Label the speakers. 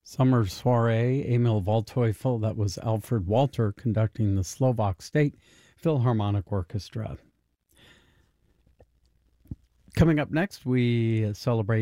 Speaker 1: Summer Soiree, Emil Waldteufel. That was Alfred Walter conducting the Slovak State Philharmonic Orchestra. Coming up next, we celebrate